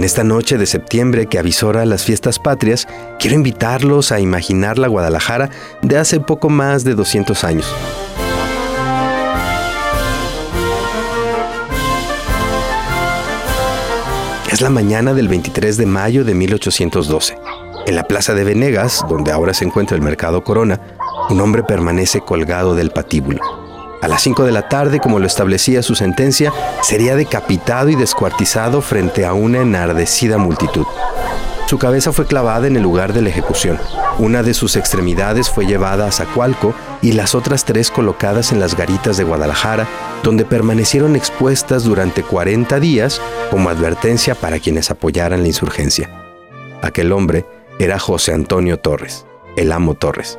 esta noche de septiembre que avisora las fiestas patrias, quiero invitarlos a imaginar la Guadalajara de hace poco más de 200 años. Es la mañana del 23 de mayo de 1812. En la Plaza de Venegas, donde ahora se encuentra el Mercado Corona, un hombre permanece colgado del patíbulo. A las 5 de la tarde, como lo establecía su sentencia, sería decapitado y descuartizado frente a una enardecida multitud. Su cabeza fue clavada en el lugar de la ejecución. Una de sus extremidades fue llevada a Zacualco y las otras 3 colocadas en las garitas de Guadalajara, donde permanecieron expuestas durante 40 días como advertencia para quienes apoyaran la insurgencia. Aquel hombre era José Antonio Torres, el Amo Torres.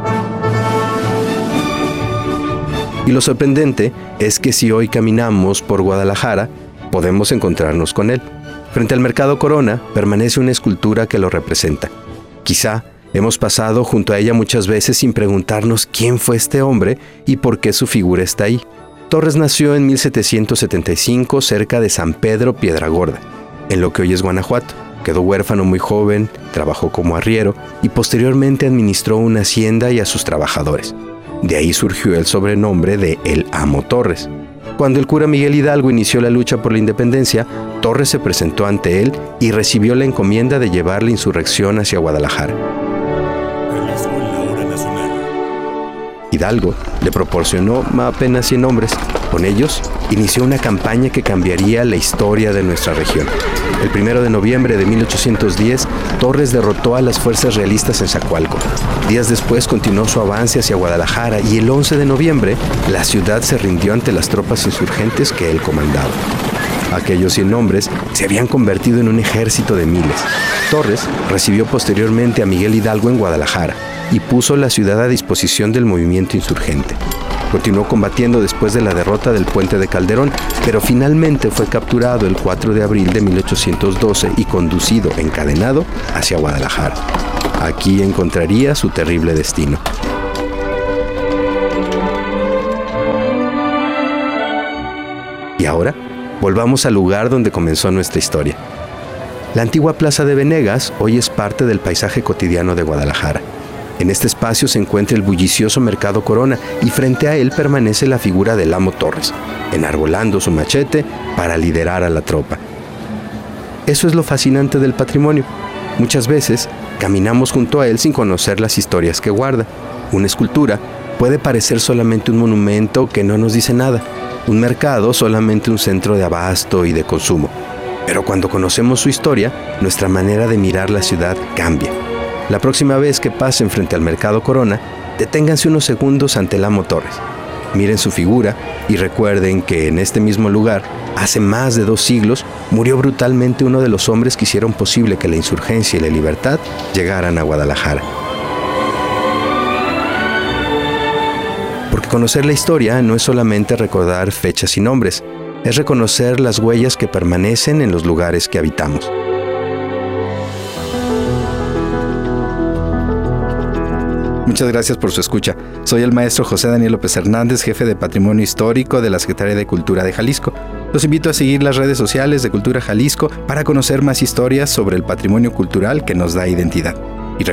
Y lo sorprendente es que si hoy caminamos por Guadalajara, podemos encontrarnos con él. Frente al Mercado Corona permanece una escultura que lo representa. Quizá hemos pasado junto a ella muchas veces sin preguntarnos quién fue este hombre y por qué su figura está ahí. Torres nació en 1775 cerca de San Pedro Piedragorda, en lo que hoy es Guanajuato. Quedó huérfano muy joven, trabajó como arriero y posteriormente administró una hacienda y a sus trabajadores. De ahí surgió el sobrenombre de El Amo Torres. Cuando el cura Miguel Hidalgo inició la lucha por la independencia, Torres se presentó ante él y recibió la encomienda de llevar la insurrección hacia Guadalajara. Hidalgo le proporcionó apenas 100 hombres. Con ellos, inició una campaña que cambiaría la historia de nuestra región. El 1 de noviembre de 1810, Torres derrotó a las fuerzas realistas en Zacualco. Días después continuó su avance hacia Guadalajara y el 11 de noviembre, la ciudad se rindió ante las tropas insurgentes que él comandaba. Aquellos 100 hombres se habían convertido en un ejército de miles. Torres recibió posteriormente a Miguel Hidalgo en Guadalajara y puso la ciudad a disposición del movimiento insurgente. Continuó combatiendo después de la derrota del Puente de Calderón, pero finalmente fue capturado el 4 de abril de 1812 y conducido encadenado hacia Guadalajara. Aquí encontraría su terrible destino. Y ahora, volvamos al lugar donde comenzó nuestra historia. La antigua Plaza de Venegas hoy es parte del paisaje cotidiano de Guadalajara. En este espacio se encuentra el bullicioso Mercado Corona y frente a él permanece la figura del Amo Torres, enarbolando su machete para liderar a la tropa. Eso es lo fascinante del patrimonio. Muchas veces caminamos junto a él sin conocer las historias que guarda. Una escultura puede parecer solamente un monumento que no nos dice nada. Un mercado solamente un centro de abasto y de consumo. Pero cuando conocemos su historia, nuestra manera de mirar la ciudad cambia. La próxima vez que pasen frente al Mercado Corona, deténganse unos segundos ante el Amo Torres. Miren su figura y recuerden que en este mismo lugar, hace más de 2 siglos, murió brutalmente uno de los hombres que hicieron posible que la insurgencia y la libertad llegaran a Guadalajara. Porque conocer la historia no es solamente recordar fechas y nombres, es reconocer las huellas que permanecen en los lugares que habitamos. Muchas gracias por su escucha. Soy el maestro José Daniel López Hernández, jefe de Patrimonio Histórico de la Secretaría de Cultura de Jalisco. Los invito a seguir las redes sociales de Cultura Jalisco para conocer más historias sobre el patrimonio cultural que nos da identidad.